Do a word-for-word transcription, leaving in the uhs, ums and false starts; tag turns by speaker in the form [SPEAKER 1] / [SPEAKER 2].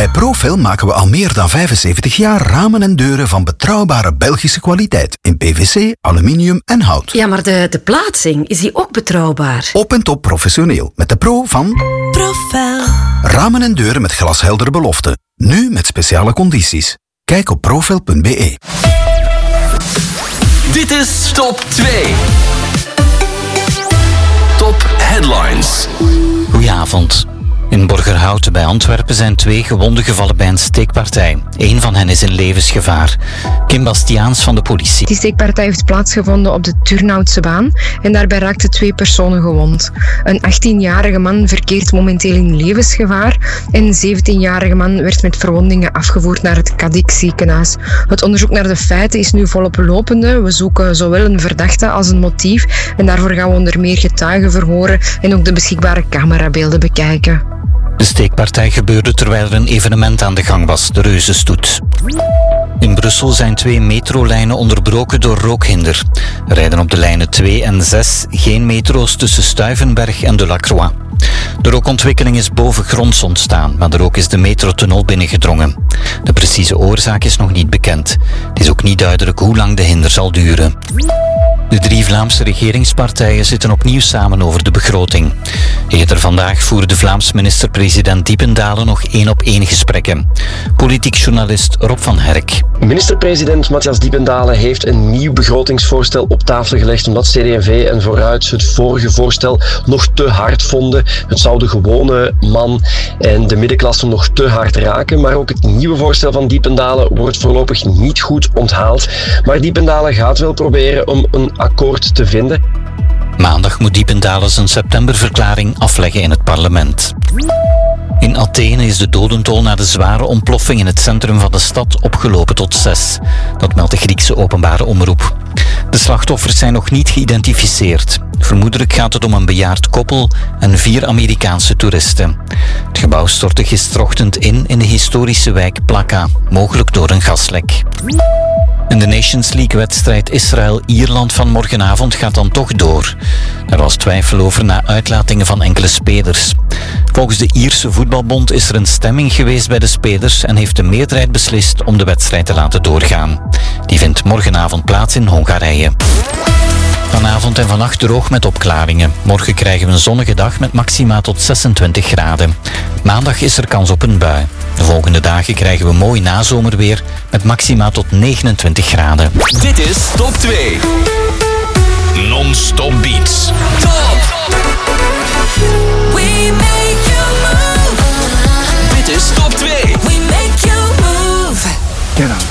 [SPEAKER 1] Bij Profil maken we al meer dan vijfenzeventig jaar ramen en deuren van betrouwbare Belgische kwaliteit. In P V C, aluminium en hout.
[SPEAKER 2] Ja, maar de, de plaatsing, is die ook betrouwbaar?
[SPEAKER 1] Op en top professioneel. Met de pro van...
[SPEAKER 3] Profel.
[SPEAKER 1] Ramen en deuren met glasheldere beloften. Nu met speciale condities. Kijk op profil punt b e.
[SPEAKER 4] Dit is Top twee. Top Headlines.
[SPEAKER 5] Goedenavond. In Borgerhout bij Antwerpen zijn twee gewonden gevallen bij een steekpartij. Eén van hen is in levensgevaar. Kim Bastiaans van de politie.
[SPEAKER 6] Die steekpartij heeft plaatsgevonden op de Turnhoutse baan en daarbij raakten twee personen gewond. Een achttienjarige man verkeert momenteel in levensgevaar en een zeventienjarige man werd met verwondingen afgevoerd naar het Cadix ziekenhuis. Het onderzoek naar de feiten is nu volop lopende. We zoeken zowel een verdachte als een motief en daarvoor gaan we onder meer getuigen verhoren en ook de beschikbare camerabeelden bekijken.
[SPEAKER 5] De steekpartij gebeurde terwijl er een evenement aan de gang was, de Reuzenstoet. In Brussel zijn twee metrolijnen onderbroken door rookhinder. Er rijden op de lijnen twee en zes geen metro's tussen Stuyvenberg en Delacroix. De rookontwikkeling is bovengronds ontstaan, maar de rook is de metrotunnel binnengedrongen. De precieze oorzaak is nog niet bekend. Het is ook niet duidelijk hoe lang de hinder zal duren. De drie Vlaamse regeringspartijen zitten opnieuw samen over de begroting. Eerder vandaag voerde de Vlaams minister-president Diependalen nog één op één gesprekken. Politiek journalist Rob van Herk.
[SPEAKER 7] Minister-president Matthias Diependalen heeft een nieuw begrotingsvoorstel op tafel gelegd omdat C D en V en Vooruit het vorige voorstel nog te hard vonden. Het zou de gewone man en de middenklasse nog te hard raken, maar ook het nieuwe voorstel van Diependalen wordt voorlopig niet goed onthaald. Maar Diependalen gaat wel proberen om een akkoord te vinden.
[SPEAKER 5] Maandag moet Diependalen zijn septemberverklaring afleggen in het parlement. In Athene is de dodentol na de zware ontploffing in het centrum van de stad opgelopen tot zes. Dat meldt de Griekse openbare omroep. De slachtoffers zijn nog niet geïdentificeerd. Vermoedelijk gaat het om een bejaard koppel en vier Amerikaanse toeristen. Het gebouw stortte gisterochtend in in de historische wijk Plaka, mogelijk door een gaslek. En de Nations League-wedstrijd Israël-Ierland van morgenavond gaat dan toch door. Er was twijfel over na uitlatingen van enkele spelers. Volgens de Ierse voetbalbond is er een stemming geweest bij de spelers en heeft de meerderheid beslist om de wedstrijd te laten doorgaan. Die vindt morgenavond plaats in Hongarije. Vanavond en vannacht droog met opklaringen. Morgen krijgen we een zonnige dag met maxima tot zesentwintig graden. Maandag is er kans op een bui. De volgende dagen krijgen we mooi nazomerweer met maxima tot negenentwintig graden.
[SPEAKER 4] Dit is Top twee. Non-stop beats. Top!
[SPEAKER 3] We make you move.
[SPEAKER 4] Dit is Top twee.
[SPEAKER 3] We make you move.
[SPEAKER 1] Get out.